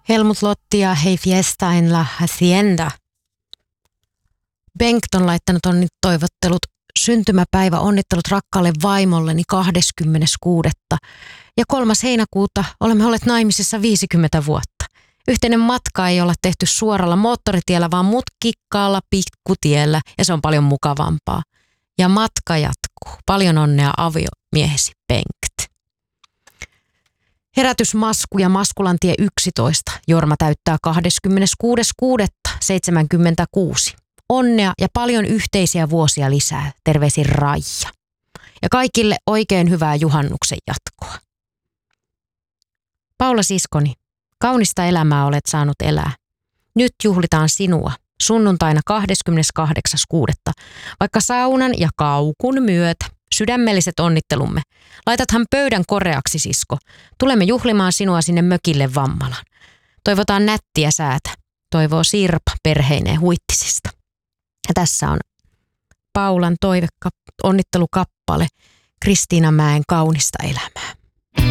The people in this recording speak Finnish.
Helmut Lotti ja Hei fiesta en la hacienda. Bengt on laittanut toivottelut syntymäpäivä onnittelut rakkaalle vaimolleni 26. Ja 3. heinäkuuta olemme olleet naimisissa 50 vuotta. Yhteinen matka ei olla tehty suoralla moottoritiellä, vaan mutkikkaalla pikkutiellä ja se on paljon mukavampaa. Ja matka jatkuu. Paljon onnea aviomiehesi Bengt. Herätysmasku ja Maskulantie 11. Jorma täyttää 26.6.76. Onnea ja paljon yhteisiä vuosia lisää. Terveisin Raija. Ja kaikille oikein hyvää juhannuksen jatkoa. Paula siskoni, kaunista elämää olet saanut elää. Nyt juhlitaan sinua sunnuntaina 28.6. Vaikka saunan ja kaukun myötä. Sydämelliset onnittelumme. Laitathan pöydän koreaksi, sisko. Tulemme juhlimaan sinua sinne mökille Vammalaan. Toivotaan nättiä säätä. Toivoo Sirpa perheineen Huittisista. Ja tässä on Paulan onnittelukappale Kristiina Mäen Kaunista elämää.